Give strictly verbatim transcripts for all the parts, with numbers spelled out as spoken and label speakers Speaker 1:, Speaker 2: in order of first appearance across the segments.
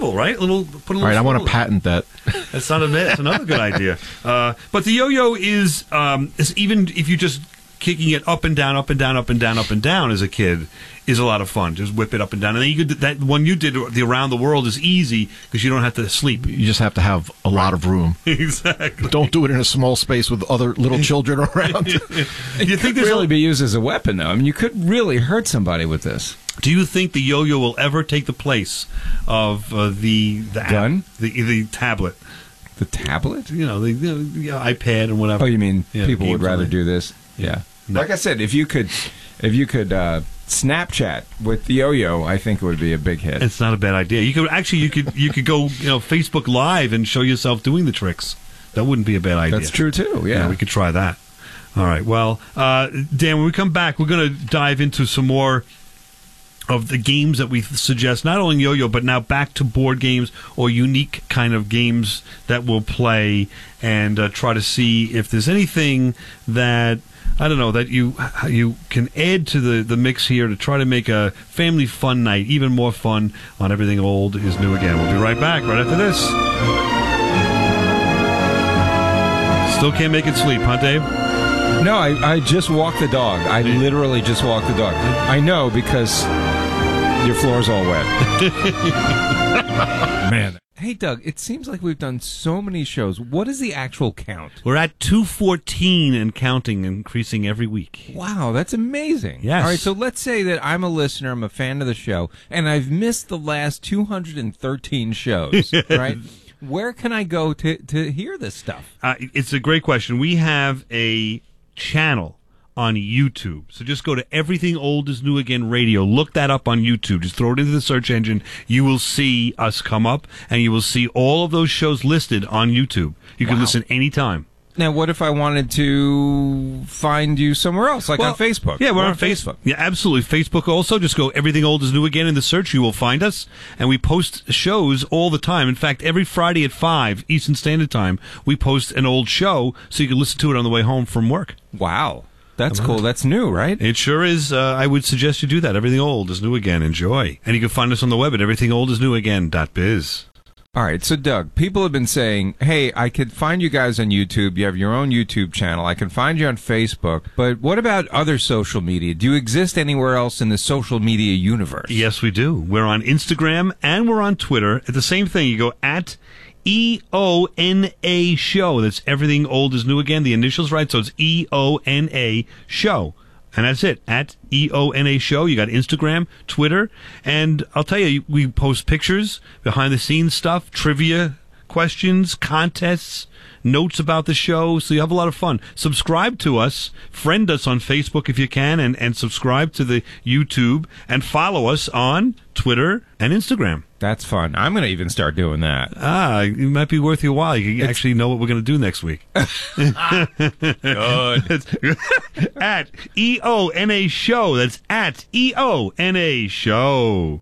Speaker 1: swivel, right? A little, put a little
Speaker 2: All right, I want to
Speaker 1: swivel.
Speaker 2: patent that.
Speaker 1: That's not a, that's another good idea. Uh, but the yo-yo is, um, is even if you just kicking it up and down, up and down, up and down, up and down as a kid is a lot of fun. Just whip it up and down. And then you could, that one you did, the around the world, is easy because you don't have to sleep.
Speaker 2: You just have to have a lot of room.
Speaker 1: Exactly.
Speaker 2: Don't do it in a small space with other little children around.
Speaker 1: You
Speaker 3: It
Speaker 1: think
Speaker 3: could
Speaker 1: this
Speaker 3: really be used as a weapon, though. I mean, you could really hurt somebody with this.
Speaker 1: Do you think the yo-yo will ever take the place of uh, the the app,
Speaker 3: Gun?
Speaker 1: the the tablet?
Speaker 3: The tablet?
Speaker 1: You know, the, the, the iPad and whatever.
Speaker 3: Oh, you mean
Speaker 1: Yeah,
Speaker 3: people would
Speaker 1: games
Speaker 3: rather
Speaker 1: on it.
Speaker 3: do this? Yeah.
Speaker 1: No.
Speaker 3: Like I said, if you could, if you could uh, Snapchat with the yo-yo, I think it would be a big hit.
Speaker 1: It's not a bad idea. You could actually you could you could go you know Facebook Live and show yourself doing the tricks. That wouldn't be a bad idea.
Speaker 3: That's true too. Yeah,
Speaker 1: we could try that. All right. Well, uh, Dan, when we come back, we're going to dive into some more of the games that we suggest, not only yo-yo, but now back to board games or unique kind of games that we'll play, and uh, try to see if there's anything that, I don't know, that you you can add to the, the mix here to try to make a family fun night even more fun on Everything Old is New Again. We'll be right back right after this. Still can't make it sleep, huh, Dave?
Speaker 3: No, I, I just walked the dog. I literally just walked the dog. I know because your floor's all wet. Man. Hey, Doug, it seems like we've done so many shows. What is the actual count?
Speaker 1: We're at two fourteen and counting, increasing every week.
Speaker 3: Wow, that's amazing.
Speaker 1: Yes.
Speaker 3: All right, so let's say that I'm a listener, I'm a fan of the show, and I've missed the last two hundred thirteen shows, right? Where can I go to, to hear this stuff?
Speaker 1: Uh, it's a great question. We have a channel on YouTube. So just go to Everything Old is New Again Radio. Look that up on YouTube. Just throw it into the search engine. You will see us come up, and you will see all of those shows listed on YouTube. You can
Speaker 3: Wow.
Speaker 1: listen anytime.
Speaker 3: Now, what if I wanted to find you somewhere else, like
Speaker 1: Well,
Speaker 3: on Facebook?
Speaker 1: Yeah, we're, on, Facebook. Yeah, absolutely. Facebook also. Just go Everything Old is New Again in the search. You will find us. And we post shows all the time. In fact, every Friday at five Eastern Standard Time, we post an old show so you can listen to it on the way home from work.
Speaker 3: Wow. That's cool. That's new, right?
Speaker 1: It sure is. Uh, I would suggest you do that. Everything Old is New Again. Enjoy. And you can find us on the web at everything old is new again dot biz.
Speaker 3: All right, so Doug, people have been saying, hey, I could find you guys on YouTube. You have your own YouTube channel. I can find you on Facebook. But what about other social media? Do you exist anywhere else in the social media universe?
Speaker 1: Yes, we do. We're on Instagram and we're on Twitter. At the same thing, you go at E O N A Show. That's Everything Old is New Again. The initials right, so it's E O N A Show. And that's it, at E O N A Show. You got Instagram, Twitter, and I'll tell you, we post pictures, behind-the-scenes stuff, trivia questions, contests, notes about the show, so you have a lot of fun. Subscribe to us, friend us on Facebook if you can, and, and subscribe to the YouTube, and follow us on Twitter and Instagram.
Speaker 3: That's fun. I'm going to even start doing that.
Speaker 1: Ah, it might be worth your while. You can actually know what we're going to do next week.
Speaker 3: Good.
Speaker 1: At E O N A Show. That's at E O N A Show.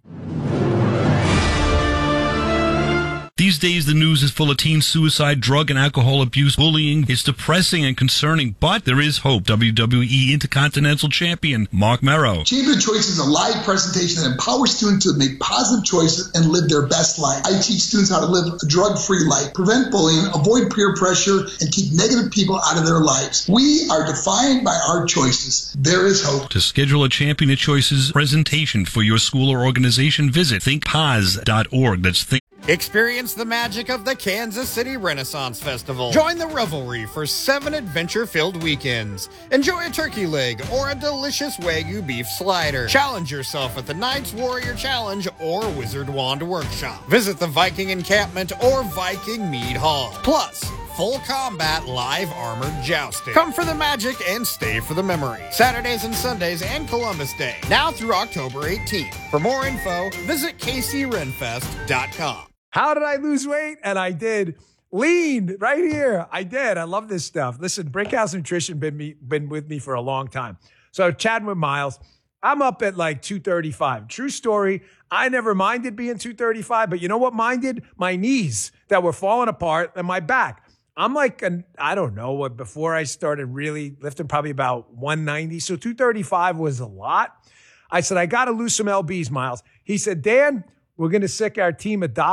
Speaker 1: These days, the news is full of teen suicide, drug and alcohol abuse, bullying. It's depressing and concerning, but there is hope. W W E Intercontinental Champion Mark Merrow.
Speaker 4: Champion Choice is a live presentation that empowers students to make positive choices and live their best life. I teach students how to live a drug-free life, prevent bullying, avoid peer pressure, and keep negative people out of their lives. We are defined by our choices. There is hope.
Speaker 1: To schedule a Champion of Choices presentation for your school or organization, visit think pos dot org. That's think.
Speaker 5: Experience the magic of the Kansas City Renaissance Festival. Join the revelry for seven adventure-filled weekends. Enjoy a turkey leg or a delicious Wagyu beef slider. Challenge yourself at the Knights Warrior Challenge or Wizard Wand Workshop. Visit the Viking Encampment or Viking Mead Hall. Plus, full combat live armored jousting. Come for the magic and stay for the memory. Saturdays and Sundays and Columbus Day. Now through October eighteenth. For more info, visit K C renfest dot com.
Speaker 6: How did I lose weight? And I did. Lean right here. I did. I love this stuff. Listen, Brickhouse Nutrition been me been with me for a long time. So chatting with Miles, I'm up at like two thirty-five. True story. I never minded being two thirty-five, but you know what minded? My knees that were falling apart and my back. I'm like, an, I don't know what, before I started really lifting, probably about one ninety. So two thirty-five was a lot. I said, I got to lose some L Bs, Miles. He said, Dan, we're going to sick our team of doctors.